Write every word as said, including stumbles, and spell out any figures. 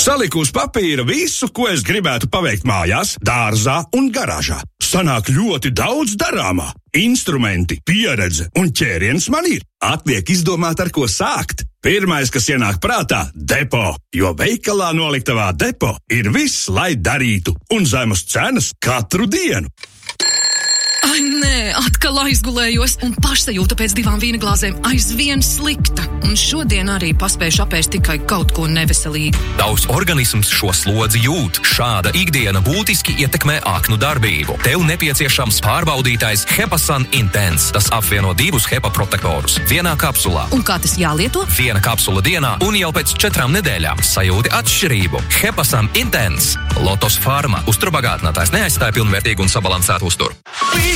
Saliku uz papīra visu, ko es gribētu paveikt mājās, dārzā un garāžā. Sanāk ļoti daudz darāmā. Instrumenti, pieredze un ķēriens man ir. Atliek izdomāt, ar ko sākt. Pirmais, kas ienāk prātā – depo, jo veikalā noliktavā depo ir viss, lai darītu, un zemas cenas katru dienu. Ai, nē, atkal aizgulējos, un pašsajūta pēc divām vīna glāzēm aizvien slikta. Un šodien arī paspējuši apēst tikai kaut ko neveselīgu. Tavs organisms šo slodzi jūt. Šāda ikdiena būtiski ietekmē aknu darbību. Tev nepieciešams pārbaudītais Hepasan Intense. Tas apvieno divus hepa protektorus vienā kapsulā. Un kā tas jālieto? Viena kapsula dienā, un jau pēc četrām nedēļām sajūti atšķirību. Hepasan Intense. Lotos Pharma. Uzturbagātinātājs neaizstāja pilnvērtīgu un sabalansētu uzturu.